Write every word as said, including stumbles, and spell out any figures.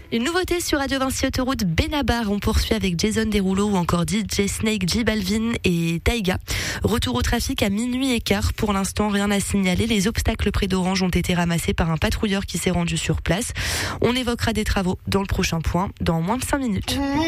Une nouveauté sur Radio Vinci Autoroute Benabar. On poursuit avec Jason Derulo ou encore D J Snake, J Balvin et Taiga. Retour au trafic à minuit et quart. Pour l'instant, rien à signaler. Les obstacles près d'Orange ont été ramassés par un patrouilleur qui s'est rendu sur place. On évoquera des travaux dans le prochain point dans moins de cinq minutes.